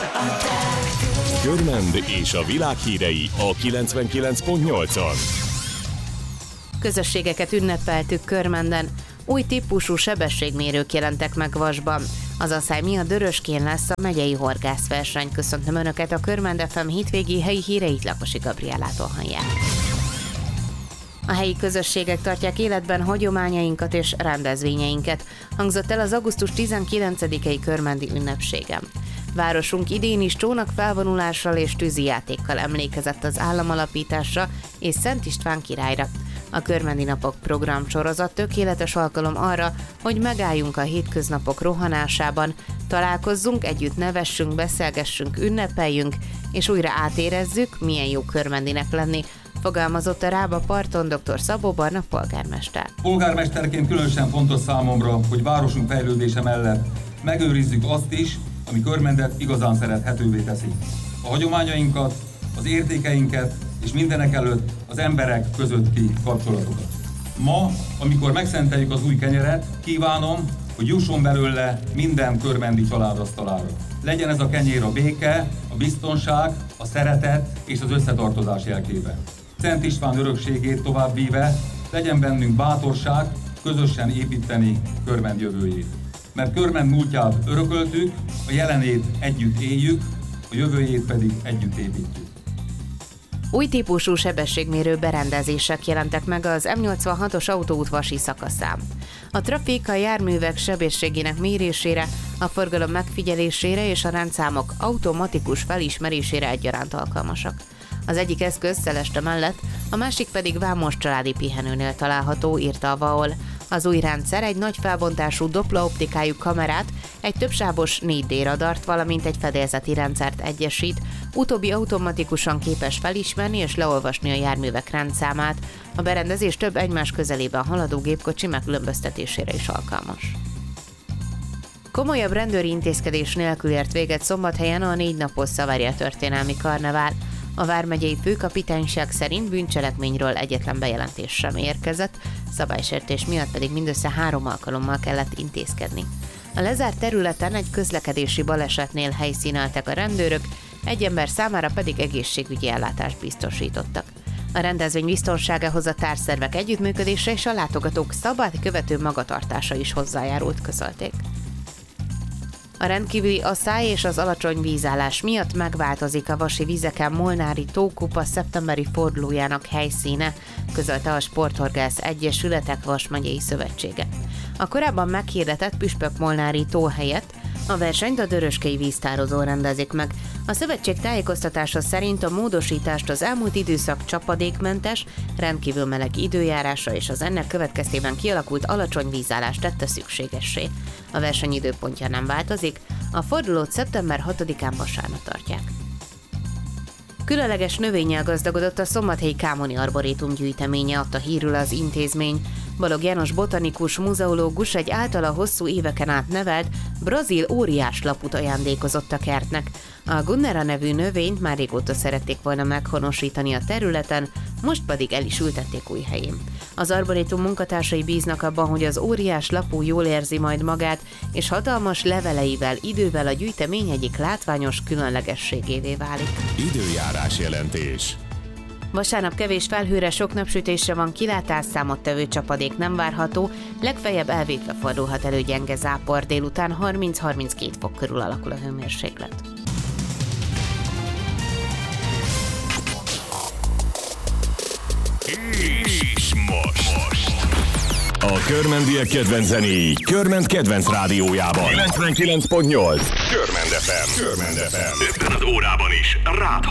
Körmend és a világ hírei a 99.8-on. Közösségeket ünnepeltük Körmenden. Új típusú sebességmérők jelentek meg Vasban. Az asszály miatt Döröskén lesz a megyei horgászverseny. Köszöntöm Önöket, a Körmend FM hétvégi helyi híreit Lakosi Gabriellától hallják. A helyi közösségek tartják életben hagyományainkat és rendezvényeinket, hangzott el az augusztus 19-i körmendi ünnepségen. Városunk idén is csónakfelvonulással és tűzijátékkal emlékezett az államalapításra és Szent István királyra. A Körmendi Napok programsorozat tökéletes alkalom arra, hogy megálljunk a hétköznapok rohanásában, találkozzunk, együtt nevessünk, beszélgessünk, ünnepeljünk, és újra átérezzük, milyen jó körmendinek lenni, fogalmazott a Rába parton dr. Szabó Barna polgármester. Polgármesterként különösen fontos számomra, hogy városunk fejlődése mellett megőrizzük azt is, ami Körmendet igazán szerethetővé teszi. A hagyományainkat, az értékeinket és mindenekelőtt az emberek közötti kapcsolatokat. Ma, amikor megszenteljük az új kenyeret, kívánom, hogy jusson belőle minden körmendi család asztalára. Legyen ez a kenyér a béke, a biztonság, a szeretet és az összetartozás jelkében. Szent István örökségét továbbvíve legyen bennünk bátorság közösen építeni Körmend jövőjét. Mert Körmend múltját örököltük, a jelenét együtt éljük, a jövőjét pedig együtt építjük. Új típusú sebességmérő berendezések jelentek meg az M86-os autóút vasi szakaszán. A trafik a járművek sebességének mérésére, a forgalom megfigyelésére és a rendszámok automatikus felismerésére egyaránt alkalmasak. Az egyik eszköz Szeleste mellett, a másik pedig Vámos családi pihenőnél található, írta a VAOL. Az új rendszer egy nagy felbontású doplaoptikájú kamerát, egy többsávos 4D radart, valamint egy fedélzeti rendszert egyesít, utóbbi automatikusan képes felismerni és leolvasni a járművek rendszámát. A berendezés több egymás közelében haladó gépkocsi megkülönböztetésére is alkalmas. Komolyabb rendőri intézkedés nélkül ért véget Szombathelyen a 4 napos Szavária történelmi karnevál. A vármegyei főkapitányság szerint bűncselekményről egyetlen bejelentés sem érkezett, szabálysértés miatt pedig mindössze 3 alkalommal kellett intézkedni. A lezárt területen egy közlekedési balesetnél helyszíneltek a rendőrök, egy ember számára pedig egészségügyi ellátást biztosítottak. A rendezvény biztonságához a társszervek együttműködése és a látogatók szabályt követő magatartása is hozzájárult, közölték. A rendkívüli asszály és az alacsony vízállás miatt megváltozik a vasi vizeken Molnári tókupa szeptemberi fordulójának helyszíne, közölte a Sporthorgász Egyesületek Vas megyei szövetsége. A korábban meghirdetett Püspök-Molnári tó helyett a versenyt a Döröskei víztározó rendezik meg. A szövetség tájékoztatása szerint a módosítást az elmúlt időszak csapadékmentes, rendkívül meleg időjárása és az ennek következtében kialakult alacsony vízállás tette szükségessé. A verseny időpontja nem változik, a fordulót szeptember 6-án vasárnap tartják. Különleges növényel gazdagodott a szombathelyi Kámoni Arborétum gyűjteménye, adta hírül az intézmény. Balogh János botanikus muzeológus egy általa hosszú éveken át nevelt brazil óriáslaput ajándékozott a kertnek. A Gunnera nevű növényt már régóta szerették volna meghonosítani a területen, most pedig el is ültették új helyén. Az arborétum munkatársai bíznak abban, hogy az óriáslapú jól érzi majd magát, és hatalmas leveleivel idővel a gyűjtemény egyik látványos különlegességévé válik. Időjárás jelentés. Vasárnap kevés felhőre, sok napsütésre van kilátás, számottevő csapadék nem várható, legfeljebb elvétve fordulhat elő gyenge zápor, délután 30-32 fok körül alakul a hőmérséklet. És most a körmendiek kedvenc zenéi Körmend kedvenc rádiójában 99.8 Körmend FM. 50 az órában is rád